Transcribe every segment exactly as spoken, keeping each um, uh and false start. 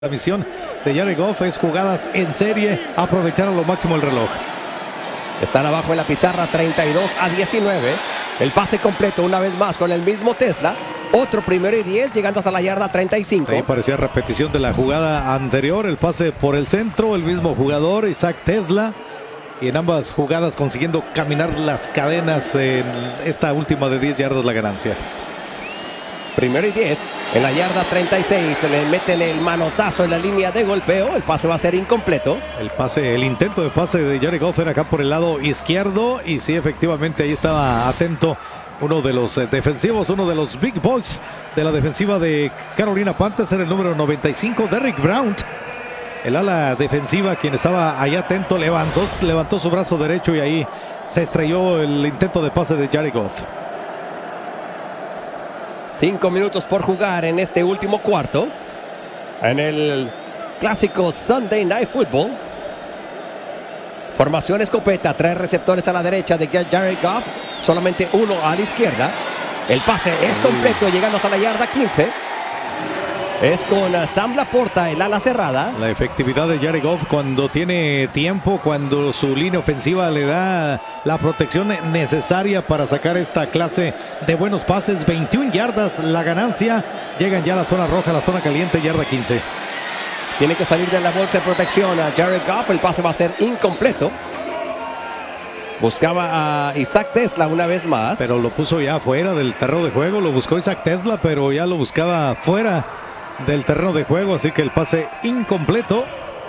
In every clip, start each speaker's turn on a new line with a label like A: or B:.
A: La misión de Jared Goff es jugadas en serie, aprovechar a lo máximo el reloj.
B: Están abajo en la pizarra, treinta y dos a diecinueve. El pase completo una vez más con el mismo Tesla. Otro primero y diez, llegando hasta la yarda treinta y cinco.
A: Ahí parecía repetición de la jugada anterior. El pase por el centro, el mismo jugador, Isaac Tesla. Y en ambas jugadas consiguiendo caminar las cadenas. En esta última de diez yardas la ganancia.
B: Primero y diez, en la yarda treinta y seis, se le meten el manotazo en la línea de golpeo, el pase va a ser incompleto.
A: El pase, el intento de pase de Jared Goff era acá por el lado izquierdo y sí, efectivamente ahí estaba atento uno de los defensivos, uno de los big boys de la defensiva de Carolina Panthers, era el número noventa y cinco, Derrick Brown. El ala defensiva, quien estaba ahí atento, levantó, levantó su brazo derecho y ahí se estrelló el intento de pase de Jared Goff.
B: Cinco minutos por jugar en este último cuarto. En el clásico Sunday Night Football. Formación escopeta. Tres receptores a la derecha de Jared Goff. Solamente uno a la izquierda. El pase es completo, llegando hasta la yarda quince. Es con Sam Laporta, el ala cerrada.
A: La efectividad de Jared Goff cuando tiene tiempo, cuando su línea ofensiva le da la protección necesaria para sacar esta clase de buenos pases. veintiuna yardas la ganancia. Llegan ya a la zona roja, la zona caliente, yarda quince.
B: Tiene que salir de la bolsa de protección a Jared Goff. El pase va a ser incompleto. Buscaba a Isaac Tesla una vez más.
A: Pero lo puso ya fuera del terreno de juego. Lo buscó Isaac Tesla, pero ya lo buscaba fuera del terreno de juego, así que el pase incompleto.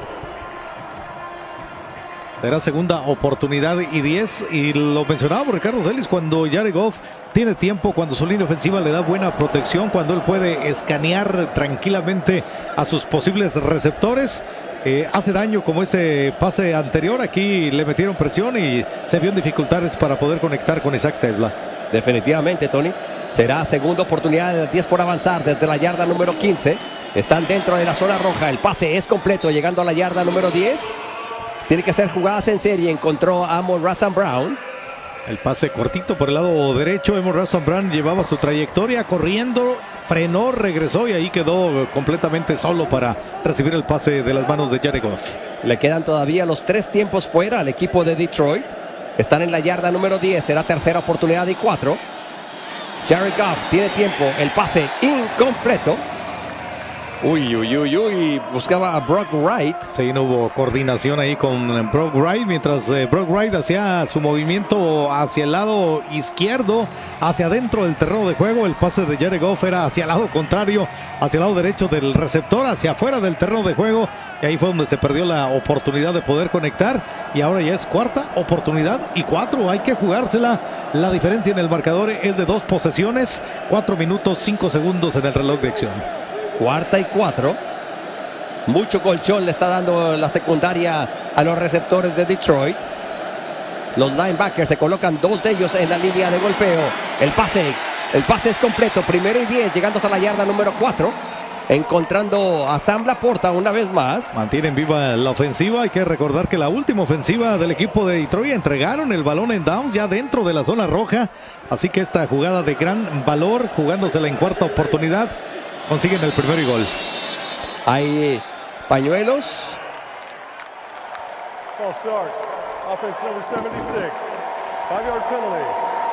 A: Será segunda oportunidad y diez, y lo mencionábamos Ricardo Celis, cuando Jared Goff tiene tiempo, cuando su línea ofensiva le da buena protección, cuando él puede escanear tranquilamente a sus posibles receptores, eh, hace daño como ese pase anterior. Aquí le metieron presión y se vio en dificultades para poder conectar con Isaac Tesla.
B: Definitivamente, Tony. Será segunda oportunidad de diez por avanzar desde la yarda número quince. Están dentro de la zona roja. El pase es completo, llegando a la yarda número diez. Tiene que ser jugadas en serie. Encontró a Amon-Ra Saint Brown.
A: El pase cortito por el lado derecho. Amon-Ra Saint Brown llevaba su trayectoria corriendo, frenó, regresó y ahí quedó completamente solo para recibir el pase de las manos de Jared Goff.
B: Le quedan todavía los tres tiempos fuera al equipo de Detroit. Están en la yarda número diez. Será tercera oportunidad y cuatro. Jared Goff tiene tiempo. El pase incompleto. Uy, uy, uy, uy. Buscaba a Brock Wright.
A: Sí, no hubo coordinación ahí con Brock Wright. Mientras eh, Brock Wright hacía su movimiento hacia el lado izquierdo, hacia adentro del terreno de juego, el pase de Jared Goff era hacia el lado contrario, hacia el lado derecho del receptor, hacia afuera del terreno de juego. Y ahí fue donde se perdió la oportunidad de poder conectar. Y ahora ya es cuarta oportunidad y cuatro. Hay que jugársela. La diferencia en el marcador es de dos posesiones. Cuatro minutos, cinco segundos en el reloj de acción.
B: Cuarta y cuatro. Mucho colchón le está dando la secundaria a los receptores de Detroit. Los linebackers se colocan dos de ellos en la línea de golpeo. El pase, el pase es completo. Primero y diez, llegando hasta la yarda número cuatro. Encontrando a Sam Laporta una vez más.
A: Mantienen viva la ofensiva. Hay que recordar que la última ofensiva del equipo de Detroit entregaron el balón en downs ya dentro de la zona roja. Así que esta jugada de gran valor, jugándosela en cuarta oportunidad, consiguen el primero y gol.
B: Hay pañuelos.
C: False start. Offense number setenta y seis. Five yard penalty.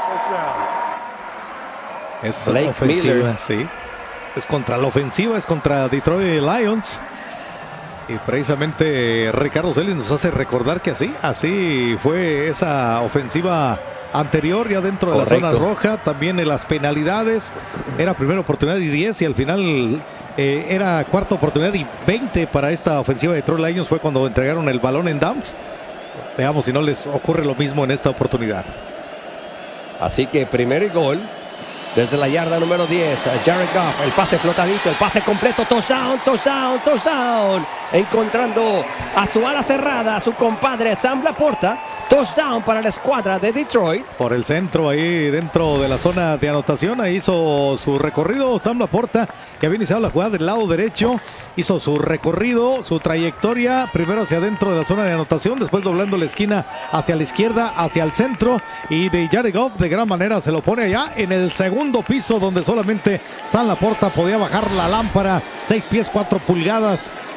C: First down.
A: Es
B: Blake
A: ofensiva,
B: Miller.
A: sí. Es contra la ofensiva, es contra Detroit Lions. Y precisamente Ricardo Celis nos hace recordar que así, así fue esa ofensiva anterior, ya dentro de Correcto. La zona roja. También en las penalidades era primera oportunidad y diez, y al final eh, era cuarta oportunidad y veinte para esta ofensiva de Detroit Lions. Fue cuando entregaron el balón en downs. Veamos si no les ocurre lo mismo en esta oportunidad.
B: Así que primero y gol desde la yarda número diez. Jared Goff, el pase flotadito, el pase completo, touchdown, touchdown, touchdown. Encontrando a su ala cerrada, a su compadre Sam Laporta. Touchdown para la escuadra de Detroit.
A: Por el centro, ahí dentro de la zona de anotación, ahí hizo su recorrido Sam Laporta, que había iniciado la jugada del lado derecho. Hizo su recorrido, su trayectoria, primero hacia adentro de la zona de anotación, después doblando la esquina hacia la izquierda, hacia el centro. Y de Jared Goff de gran manera se lo pone allá en el segundo segundo piso donde solamente San Laporta podía bajar la lámpara, seis pies cuatro pulgadas.